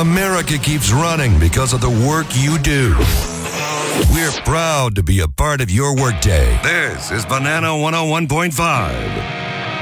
America keeps running because of the work you do. We're proud to be a part of your workday. This is Banana 101.5.